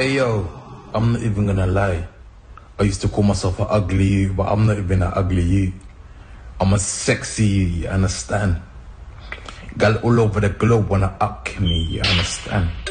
Hey yo, I'm not even gonna lie. I used to call myself an ugly you, but I'm not even an ugly you. I'm a sexy you, you understand? Gal all over the globe wanna up me, you understand?